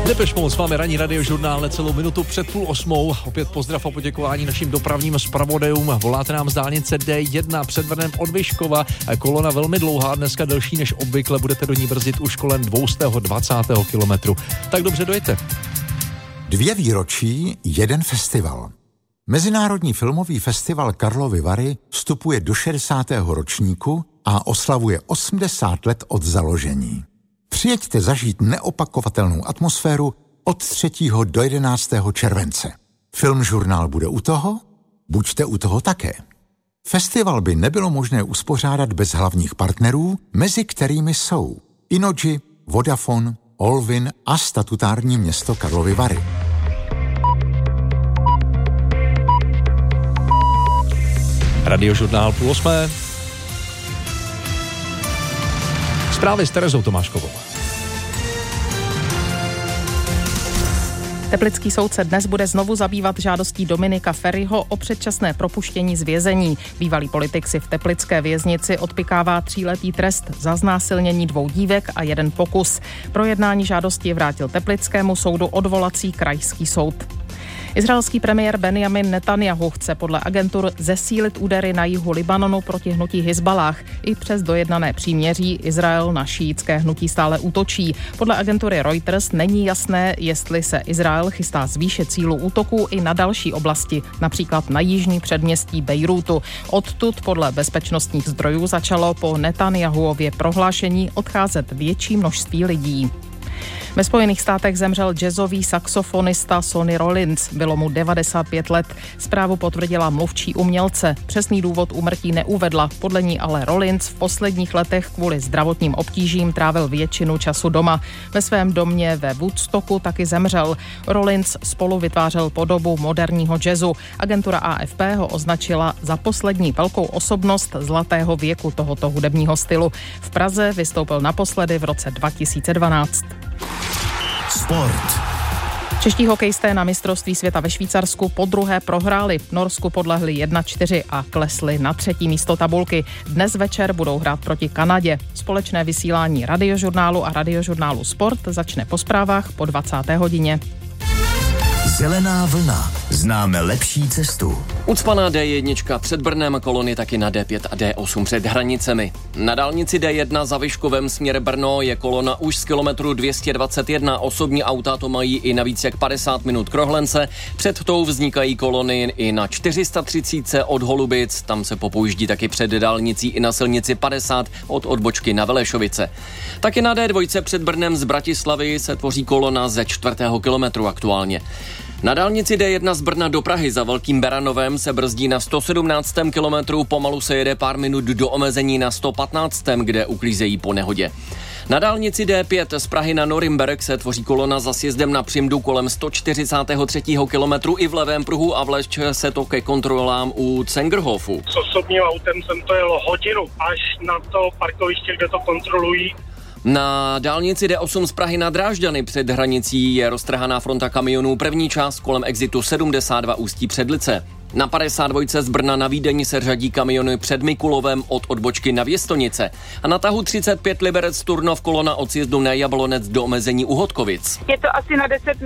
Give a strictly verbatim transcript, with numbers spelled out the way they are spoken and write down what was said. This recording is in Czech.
Depeche Mode s vámi ranní radiožurnál necelou minutu před půl osmou. Opět pozdrav a poděkování našim dopravním zpravodajům. Voláte nám z dálnice D jedna před Brnem od Vyškova. Kolona velmi dlouhá, dneska delší než obvykle, budete do ní brzdit už kolem dvě stě dvacet kilometrů. Tak dobře dojďte. Dvě výročí, jeden festival. Mezinárodní filmový festival Karlovy Vary vstupuje do šedesátého ročníku a oslavuje osmdesát let od založení. Přijeďte zažít neopakovatelnou atmosféru od třetího do jedenáctého července. Filmžurnál bude u toho? Buďte u toho také. Festival by nebylo možné uspořádat bez hlavních partnerů, mezi kterými jsou Innogy, Vodafone, Olvin a statutární město Karlovy Vary. Radiožurnál půl osmé. Zprávy s Terezou Tomáškovou. Teplický soud se dnes bude znovu zabývat žádostí Dominika Feriho o předčasné propuštění z vězení. Bývalý politik si v teplické věznici odpykává tříletý trest za znásilnění dvou dívek a jeden pokus. Projednání žádosti vrátil teplickému soudu odvolací krajský soud. Izraelský premiér Benjamin Netanjahu chce podle agentur zesílit údery na jihu Libanonu proti hnutí Hizbalách. I přes dojednané příměří Izrael na šíitské hnutí stále útočí. Podle agentury Reuters není jasné, jestli se Izrael chystá zvýšit sílu útoků i na další oblasti, například na jižní předměstí Bejrútu. Odtud podle bezpečnostních zdrojů začalo po Netanjahuově prohlášení odcházet větší množství lidí. Ve Spojených státech zemřel jazzový saxofonista Sonny Rollins. Bylo mu devadesát pět let. Zprávu potvrdila mluvčí umělce. Přesný důvod úmrtí neuvedla. Podle ní ale Rollins v posledních letech kvůli zdravotním obtížím trávil většinu času doma. Ve svém domě ve Woodstocku taky zemřel. Rollins spolu vytvářel podobu moderního jazzu. Agentura A F P ho označila za poslední velkou osobnost zlatého věku tohoto hudebního stylu. V Praze vystoupil naposledy v roce dva tisíce dvanáct. Sport. Čeští hokejisté na mistrovství světa ve Švýcarsku podruhé prohráli. Norsku podlehli jedna čtyři a klesli na třetí místo tabulky. Dnes večer budou hrát proti Kanadě. Společné vysílání Radiožurnálu a Radiožurnálu Sport začne po zprávách po dvacáté hodině. Zelená vlna. Známe lepší cestu. Ucpaná D jedna před Brnem, kolony taky na D pět a D osm před hranicemi. Na dálnici D jedna za Vyškovem směr Brno je kolona už z kilometru dvě stě dvacet jedna. Osobní auta to mají i navíc jak padesát minut k Rohlence. Před tou vznikají kolony i na čtyři sta třicet od Holubic. Tam se popouždí taky před dálnicí i na silnici padesát od odbočky na Velešovice. Taky na D dva před Brnem z Bratislavy se tvoří kolona ze čtvrtého kilometru aktuálně. Na dálnici D jedna z Brna do Prahy za Velkým Beranovem se brzdí na sto sedmnáctém kilometru, pomalu se jede pár minut do omezení na sto patnáctém, kde uklízejí po nehodě. Na dálnici D pět z Prahy na Norimberk se tvoří kolona za sjezdem na Přimdu kolem sto čtyřicátého třetího kilometru i v levém pruhu a vleč se to ke kontrolám u Cengerhofu. S osobním autem jsem to jel hodinu až na to parkoviště, kde to kontrolují. Na dálnici D osm z Prahy na Drážďany před hranicí je roztrhaná fronta kamionů. První část kolem exitu sedmdesát dva Ústí Předlice. Na padesát dva z Brna na Vídeň se řadí kamiony před Mikulovem od odbočky na Věstonice. A na tahu třicet pět Liberec Turnov kolona od sjezdu na Jablonec do omezení u Hodkovic. Je to asi na deset